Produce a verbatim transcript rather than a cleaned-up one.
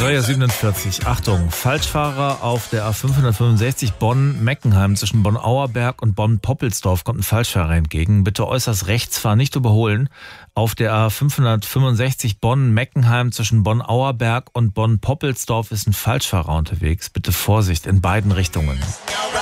drei Uhr siebenundvierzig. Achtung, Falschfahrer auf der A fünfhundertfünfundsechzig Bonn-Meckenheim zwischen Bonn-Auerberg und Bonn-Poppelsdorf kommt ein Falschfahrer entgegen. Bitte äußerst rechts fahren, nicht überholen. Auf der A fünfhundertfünfundsechzig Bonn-Meckenheim zwischen Bonn-Auerberg und Bonn-Poppelsdorf ist ein Falschfahrer unterwegs. Bitte Vorsicht in beiden Richtungen.